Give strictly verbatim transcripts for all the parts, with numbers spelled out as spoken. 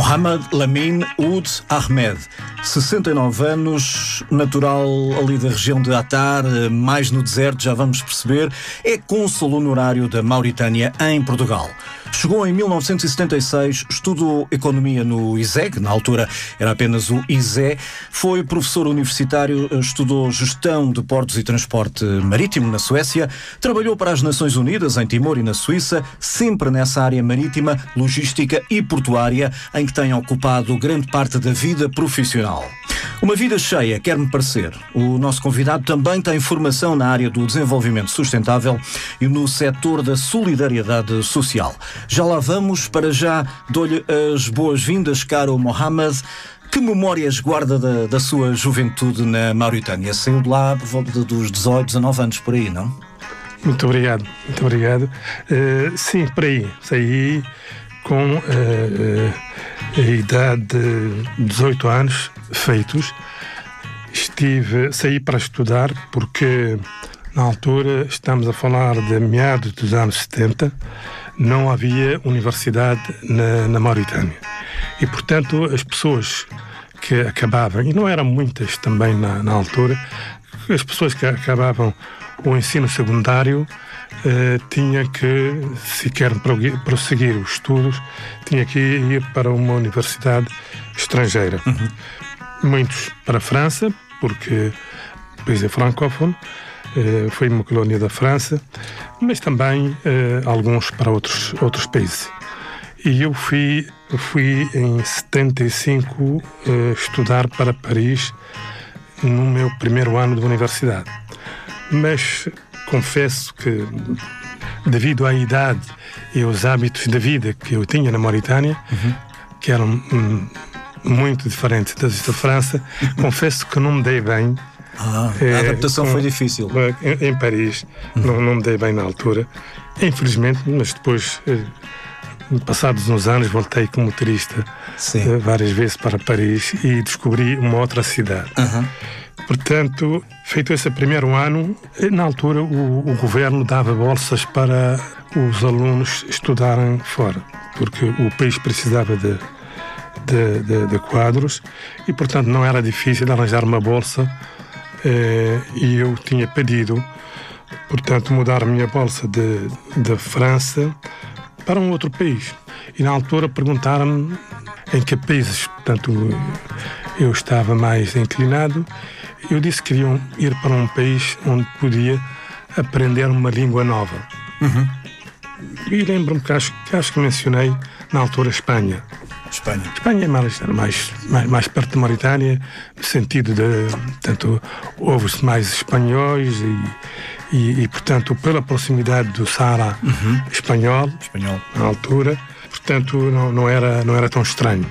Mohamed Lamine Oud Ahmed, sessenta e nove anos, natural ali da região de Atar, mais no deserto, já vamos perceber, é cônsul honorário da Mauritânia em Portugal. Chegou em mil novecentos e setenta e seis, estudou economia no I S E G, na altura era apenas o I S E, foi professor universitário, estudou gestão de portos e transporte marítimo na Suécia, trabalhou para as Nações Unidas em Timor e na Suíça, sempre nessa área marítima, logística e portuária, em que tem ocupado grande parte da vida profissional. Uma vida cheia, quer-me parecer. O nosso convidado também tem formação na área do desenvolvimento sustentável e no setor da solidariedade social. Já lá vamos, para já dou-lhe as boas-vindas, caro Mohamed. Que memórias guarda da, da sua juventude na Mauritânia? Saiu de lá por volta dos dezoito, dezanove anos, por aí, não? Muito obrigado, muito obrigado. Uh, sim, por aí. Saí com uh, uh, a idade de dezoito anos feitos. Estive, saí para estudar porque, na altura, estamos a falar de meados dos anos setenta, não havia universidade na, na Mauritânia. E, portanto, as pessoas que acabavam, e não eram muitas também na, na altura, as pessoas que acabavam o ensino secundário eh, tinha que, se quer prosseguir os estudos, tinha que ir para uma universidade estrangeira. Uhum. Muitos para a França, porque o país é francófono, eh, foi uma colónia da França, mas também eh, alguns para outros, outros países. E eu fui, fui em setenta e cinco eh, estudar para Paris no meu primeiro ano de universidade. Mas confesso que, devido à idade e aos hábitos de vida que eu tinha na Mauritânia, uhum. que eram hum, muito diferentes das da França, confesso que não me dei bem. Ah, a é, adaptação com, foi difícil. Em, em Paris, uhum. não, não me dei bem na altura. Infelizmente, mas depois, eh, passados uns anos, voltei como turista eh, várias vezes para Paris e descobri uma outra cidade. Uhum. Portanto, feito esse primeiro ano, na altura o, o governo dava bolsas para os alunos estudarem fora, porque o país precisava de, de, de, de quadros e, portanto, não era difícil arranjar uma bolsa eh, e eu tinha pedido, portanto, mudar a minha bolsa de, de França para um outro país. E, na altura, perguntaram-me em que países, portanto, eu estava mais inclinado. Eu disse que queriam ir para um país onde podia aprender uma língua nova. Uhum. E lembro-me que acho, que acho que mencionei na altura Espanha. Espanha. Espanha é mais, mais, mais, mais perto de Mauritânia, no sentido de, portanto, houve mais espanhóis e, e, e, portanto, pela proximidade do Saara uhum. espanhol, espanhol, na altura, portanto, não, não, era, não era tão estranho.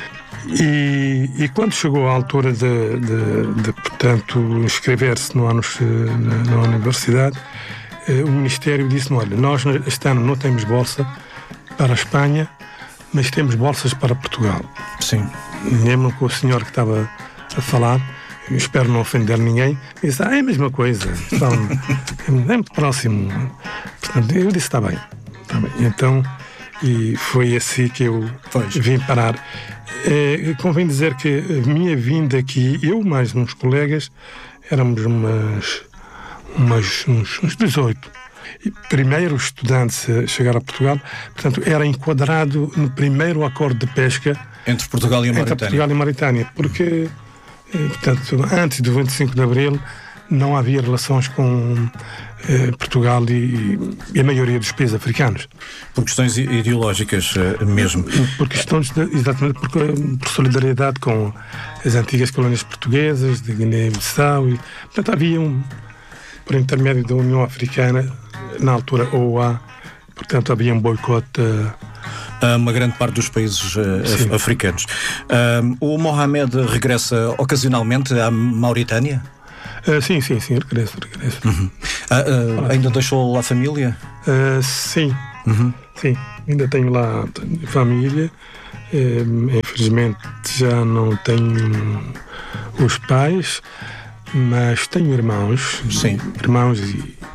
E, e quando chegou a altura de, de, de portanto, inscrever-se no ano, na, na universidade, eh, o Ministério disse-me, olha, nós este ano não temos bolsa para a Espanha, mas temos bolsas para Portugal. Sim. Lembro-me que o senhor que estava a falar, espero não ofender ninguém, disse, ah, é a mesma coisa, então, é muito próximo. Portanto, eu disse, está bem, está bem. Então, e foi assim que eu pois. vim parar. É, convém dizer que a minha vinda aqui, eu mais uns colegas, éramos umas, umas, uns, uns dezoito. E primeiro estudantes a chegar a Portugal, portanto, era enquadrado no primeiro acordo de pesca entre Portugal e a Mauritânia. Entre Portugal e a Mauritânia, porque, portanto, antes do vinte e cinco de Abril não havia relações com eh, Portugal e, e a maioria dos países africanos. Por questões ideológicas eh, mesmo? Por questões, de, exatamente, por, por solidariedade com as antigas colónias portuguesas, de Guiné-Bissau. E, portanto, havia um, por intermédio da União Africana, na altura O A, portanto, havia um boicote a uma grande parte dos países uh, africanos. Uh, o Mohamed regressa ocasionalmente à Mauritânia? Uh, sim, sim, sim, regresso, regresso. Uhum. Uh, uh, ainda deixou lá a família? Uh, sim, uhum. sim, ainda tenho lá família. Uh, infelizmente já não tenho os pais, mas tenho irmãos, sim. irmãos e,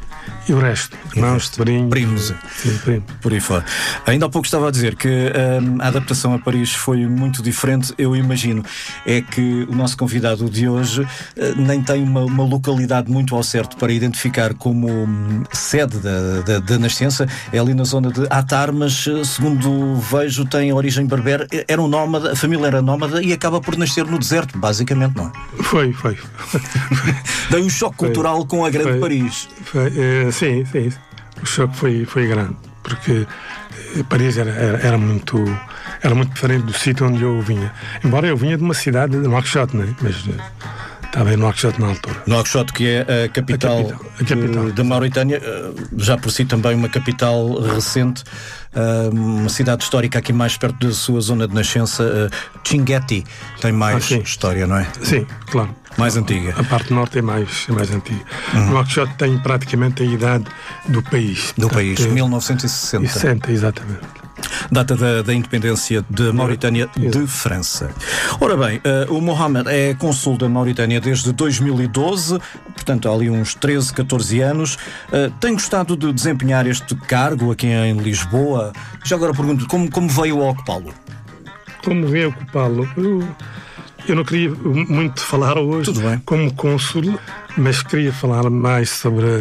E o resto, irmãos, sobrinhos, primos, sim, primos. Por aí fora. Ainda há pouco estava a dizer que hum, a adaptação a Paris foi muito diferente. Eu imagino é que o nosso convidado de hoje uh, nem tem uma, uma localidade muito ao certo para identificar como hum, sede da, da, da nascença. É ali na zona de Atar, mas segundo vejo tem origem berber. Era um nómada, a família era nómada e acaba por nascer no deserto, basicamente, não é? Foi, foi. Deu um choque foi, cultural com a grande foi, Paris. Foi, é, sim, sim. O choque foi, foi grande, porque Paris era, era, era, muito, era muito diferente do sítio onde eu vinha. Embora eu vinha de uma cidade de Nouakchott, né? Mas estava em Nouakchott na altura. Nouakchott, que é a capital, a capital, a capital. da Mauritânia, já por si também uma capital recente, uma cidade histórica aqui mais perto da sua zona de nascença. Chinguetti tem mais ah, história, não é? Sim, claro. Mais antiga. A parte norte é mais, é mais antiga. Uhum. Nouakchott tem praticamente a idade do país. Do país, mil novecentos e sessenta. E sessenta, exatamente. Data da, da independência de Mauritânia é, de França. Ora bem, uh, o Mohamed é cônsul da Mauritânia desde dois mil e doze, portanto há ali uns treze, catorze anos. Uh, tem gostado de desempenhar este cargo aqui em Lisboa? Já agora pergunto, como, como veio a ocupá-lo? Como veio a ocupá-lo? Eu, eu não queria muito falar hoje como cônsul, mas queria falar mais sobre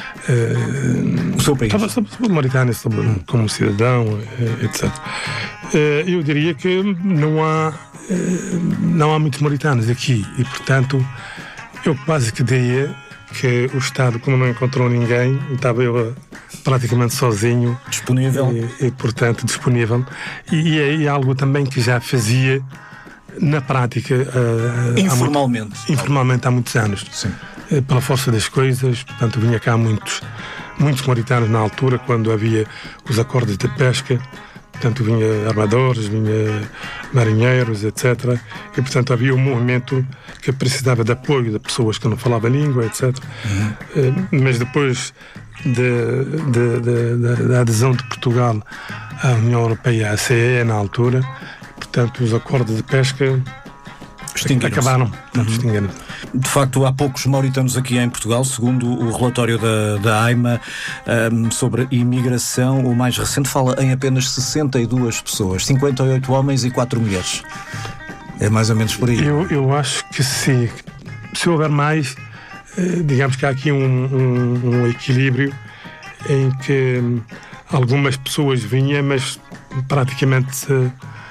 Uh, o seu país. Sobre, sobre a Mauritânia, sobre, hum. como cidadão, uh, etcétera. Uh, eu diria que não há, uh, não há muitos mauritanos aqui e, portanto, eu quase que diria que o Estado, como não encontrou ninguém, estava eu uh, praticamente sozinho. Disponível. E, e portanto, disponível. E, e é algo também que já fazia na prática. Uh, informalmente. Há muito, informalmente há muitos anos. Sim. Pela força das coisas, portanto, vinha cá muitos, muitos mauritanos na altura, quando havia os acordos de pesca, portanto, vinha armadores, vinha marinheiros, etcétera. E, portanto, havia um movimento que precisava de apoio de pessoas que não falavam a língua, etcétera. Uhum. Mas depois de, de, de, de, da adesão de Portugal à União Europeia, à C E E, na altura, portanto, os acordos de pesca acabaram. Uhum. Extinguiram. De facto, há poucos mauritanos aqui em Portugal, segundo o relatório da, da AIMA um, sobre imigração, o mais recente fala em apenas sessenta e duas pessoas, cinquenta e oito homens e quatro mulheres. É mais ou menos por aí. Eu, eu acho que sim. Se houver mais, digamos que há aqui um, um, um equilíbrio em que algumas pessoas vinham, mas praticamente uh,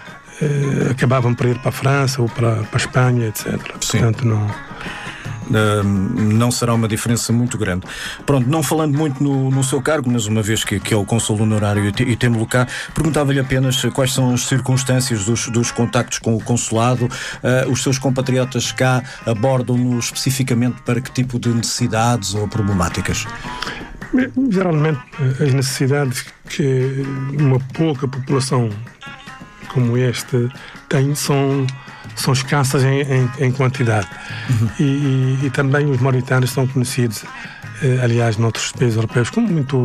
acabavam por ir para a França ou para, para a Espanha, etcétera. Sim. Portanto, não... Uh, não será uma diferença muito grande. Pronto, não falando muito no, no seu cargo, mas uma vez que, que é o cônsul honorário e, te, e temos-lo cá, perguntava-lhe apenas quais são as circunstâncias dos, dos contactos com o consulado. Uh, os seus compatriotas cá abordam-no especificamente para que tipo de necessidades ou problemáticas? Geralmente, as necessidades que uma pouca população como esta tem são são escassas em, em, em quantidade. Uhum. E, e, e também os mauritanos são conhecidos, eh, aliás, noutros países europeus, como muito,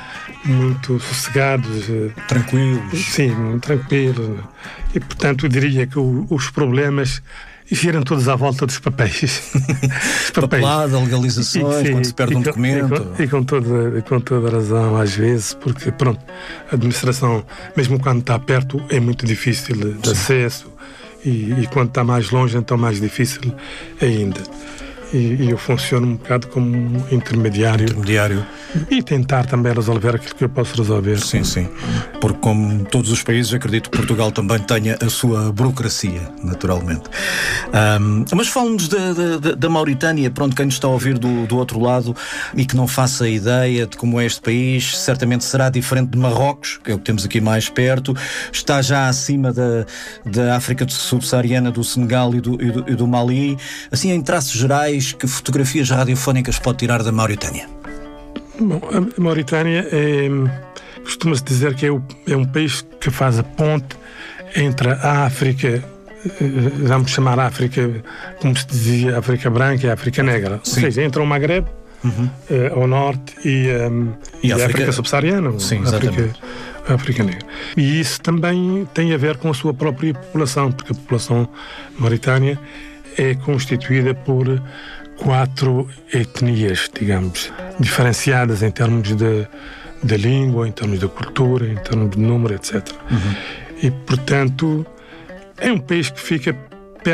muito sossegados. Eh, tranquilos. Sim, tranquilos. E, portanto, eu diria que o, os problemas giram todos à volta dos papéis. papéis. Papelada, legalizações, e, sim, quando se perde um com, documento. E, com, e com, toda, com toda a razão, às vezes, porque, pronto, a administração, mesmo quando está perto, é muito difícil de sim. acesso. E, e quando está mais longe, então mais difícil ainda. E, e eu funciono um bocado como um intermediário. Intermediário. E tentar também resolver aquilo que eu posso resolver. Sim, sim. Porque como todos os países, acredito que Portugal também tenha a sua burocracia, naturalmente. Um, mas fala-nos da, da, da Mauritânia, pronto, quem nos está a ouvir do, do outro lado e que não faça ideia de como é este país, certamente será diferente de Marrocos, que é o que temos aqui mais perto, está já acima da, da África subsaariana, do Senegal e do, e, do, e do Mali. Assim, em traços gerais, que fotografias radiofónicas pode tirar da Mauritânia? Bom, a Mauritânia é, costuma-se dizer que é, o, é um país que faz a ponte entre a África, vamos chamar a África, como se dizia, a África Branca e a África Negra. Sim. Ou seja, entre o Maghreb uhum. uh, ao norte e, um, e, e a África, África subsaariana, Sim, a África, a África Negra. E isso também tem a ver com a sua própria população, porque a população mauritânia é constituída por quatro etnias, digamos, diferenciadas em termos de, de língua, em termos de cultura, em termos de número, etcétera. Uhum. E, portanto, é um país que fica